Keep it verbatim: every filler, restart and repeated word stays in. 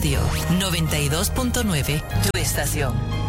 Radio noventa y dos punto nueve, tu estación.